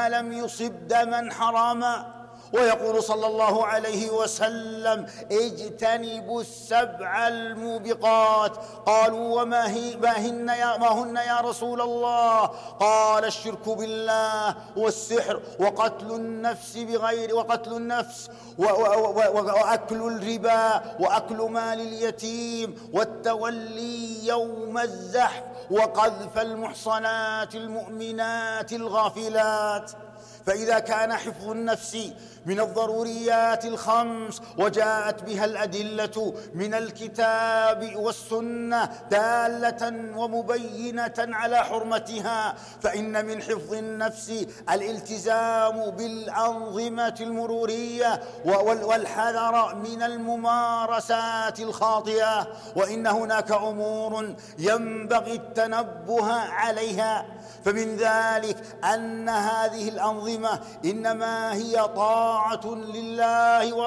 ما لم يصب دما حراما. ويقول صلى الله عليه وسلم: اجتنبوا السبع الموبقات. قالوا ما هن يا رسول الله؟ قال: الشرك بالله، والسحر، وقتل النفس، وأكل الربا، وأكل مال اليتيم، والتولي يوم الزحف، وقذف المحصنات المؤمنات الغافلات. فإذا كان حفظ النفس من الضروريات الخمس وجاءت بها الأدلة من الكتاب والسنة دالة ومبينة على حرمتها، فإن من حفظ النفس الالتزام بالأنظمة المرورية والحذر من الممارسات الخاطئة. وإن هناك أمور ينبغي التنبه عليها، فمن ذلك أن هذه الأنظمة إنما هي طاعة لله